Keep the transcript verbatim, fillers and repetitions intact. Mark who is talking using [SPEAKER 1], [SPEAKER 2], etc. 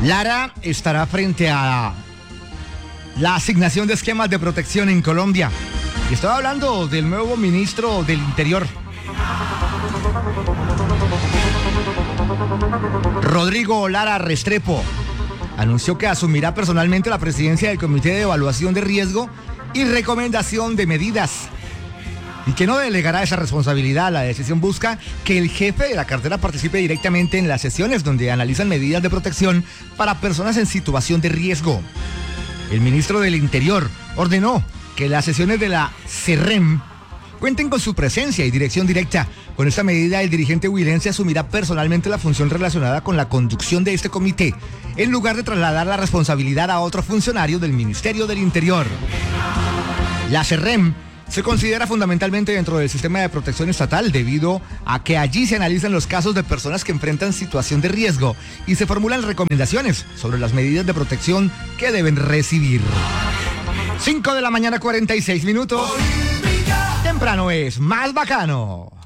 [SPEAKER 1] Lara estará frente a la asignación de esquemas de protección en Colombia. Y estoy hablando del nuevo ministro del Interior, Rodrigo Lara Restrepo. Anunció que asumirá personalmente la presidencia del Comité de Evaluación de Riesgo y Recomendación de Medidas, y que no delegará esa responsabilidad. La decisión busca que el jefe de la cartera participe directamente en las sesiones donde analizan medidas de protección para personas en situación de riesgo. El ministro del Interior ordenó que las sesiones de la CERREM cuenten con su presencia y dirección directa. Con esta medida, el dirigente huilense asumirá personalmente la función relacionada con la conducción de este comité, en lugar de trasladar la responsabilidad a otro funcionario del Ministerio del Interior. La CERREM se considera fundamentalmente dentro del sistema de protección estatal debido a que allí se analizan los casos de personas que enfrentan situación de riesgo y se formulan recomendaciones sobre las medidas de protección que deben recibir. cinco de la mañana, cuarenta y seis minutos. Temprano es más bacano.